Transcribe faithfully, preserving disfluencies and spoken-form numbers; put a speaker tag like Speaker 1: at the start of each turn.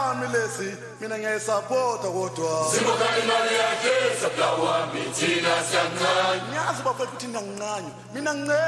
Speaker 1: sami lesi mina ngiyayisapota kodwa
Speaker 2: sibuka imali yakhe sablawa mithina siyancane
Speaker 1: ngiyazi bafethu ukuthi nginganqanywa mina ngincane